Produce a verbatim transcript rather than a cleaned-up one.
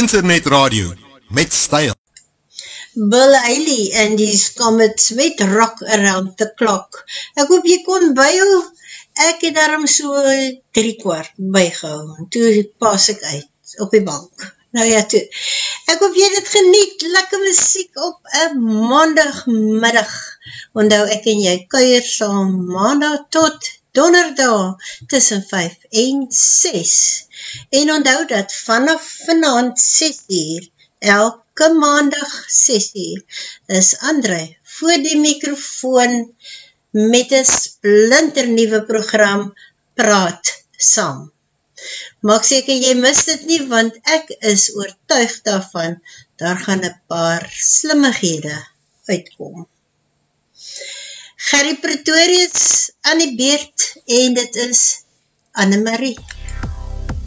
internetradio met styl. Bill Eiley en die Comets met Rock Around the Clock. Ek hoop jy kon byhou. Ek het daarom so drie kwart bygehou. Toe pas ek uit op die bank. Nou ja, toe. Ek hoop jy dit geniet. Lekker musiek op 'n maandagmiddag. Onthou ek en jy kuier saam maandag tot donderdag tussen vyf en ses. En onthou dat vanaf vanaand ses uur, elke maandag ses uur, is André voor die microfoon met 'n splinternuwe program Praat Saam. Maak seker jy mis dit nie, want ek is oortuig daarvan, daar gaan 'n paar slimmighede uitkom. Gerrie Pretorius aan die beurt en dit is Annemarie.